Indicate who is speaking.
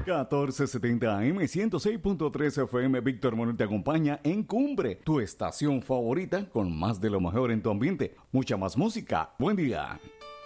Speaker 1: 1470 AM, 106.3 FM. Víctor Manuel te acompaña en Cumbre, tu estación favorita con más de lo mejor en tu ambiente. Mucha más música. Buen día.